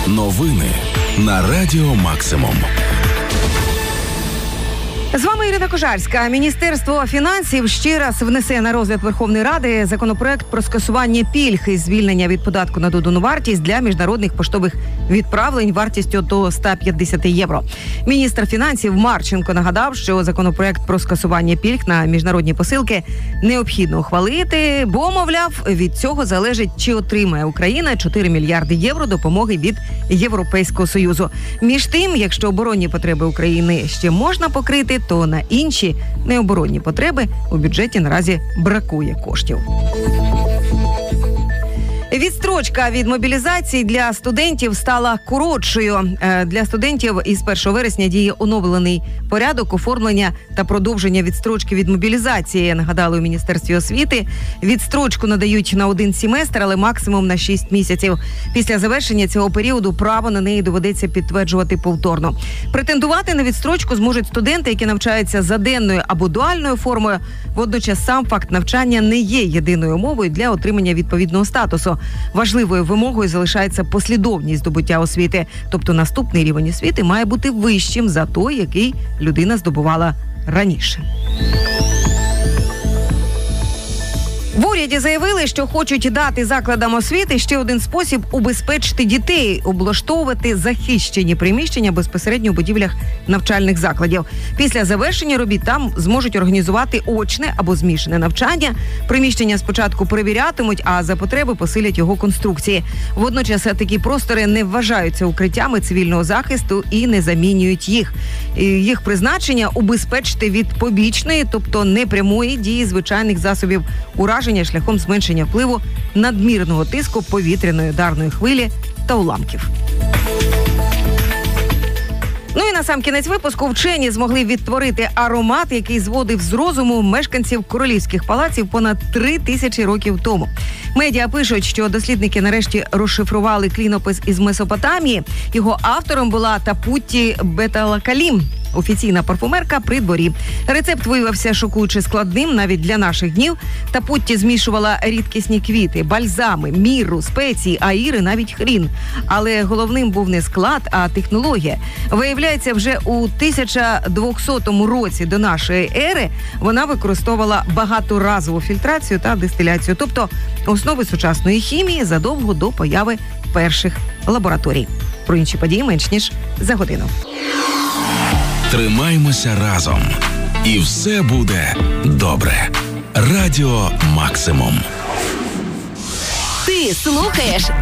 Новини на Радіо Максимум. З вами Ірина Кожарська. Міністерство фінансів ще раз внесе на розгляд Верховної Ради законопроект про скасування пільг і звільнення від податку на додану вартість для міжнародних поштових відправлень вартістю до 150 євро. Міністр фінансів Марченко нагадав, що законопроект про скасування пільг на міжнародні посилки необхідно ухвалити, бо, мовляв, від цього залежить, чи отримає Україна 4 мільярди євро допомоги від Європейського Союзу. Між тим, якщо оборонні потреби України ще можна покрити, то на інші необоронні потреби у бюджеті наразі бракує коштів. Відстрочка від мобілізації для студентів стала коротшою. Для студентів із 1 вересня діє оновлений порядок оформлення та продовження відстрочки від мобілізації. Нагадали у Міністерстві освіти. Відстрочку надають на 1 семестр, але максимум на 6 місяців. Після завершення цього періоду право на неї доведеться підтверджувати повторно. Претендувати на відстрочку зможуть студенти, які навчаються за денною або дуальною формою. Водночас сам факт навчання не є єдиною умовою для отримання відповідного статусу. Важливою вимогою залишається послідовність здобуття освіти. Тобто наступний рівень освіти має бути вищим за той, який людина здобувала раніше. В уряді заявили, що хочуть дати закладам освіти ще один спосіб убезпечити дітей – облаштовувати захищені приміщення безпосередньо у будівлях навчальних закладів. Після завершення робіт там зможуть організувати очне або змішане навчання. Приміщення спочатку перевірятимуть, а за потреби посилять його конструкції. Водночас такі простори не вважаються укриттями цивільного захисту і не замінюють їх. Їх призначення – убезпечити від побічної, тобто непрямої дії звичайних засобів ураження шляхом зменшення впливу надмірного тиску повітряної ударної хвилі та уламків. Ну і на сам кінець випуску вчені змогли відтворити аромат, який зводив з розуму мешканців королівських палаців понад 3000 років тому. Медіа пишуть, що дослідники нарешті розшифрували клінопис із Месопотамії. Його автором була Тапутті Беталакалім, офіційна парфумерка при дворі. Рецепт виявився шокуюче складним навіть для наших днів. Тапутті змішувала рідкісні квіти, бальзами, мірру, спеції, аїри, навіть хрін. Але головним був не склад, а технологія. Виявляється, вже у 1200 році до нашої ери вона використовувала багаторазову фільтрацію та дистиляцію, тобто основи сучасної хімії задовго до появи перших лабораторій. Про інші події менш ніж за годину. Тримаймося разом. І все буде добре. Радіо Максимум. Ти слухаєш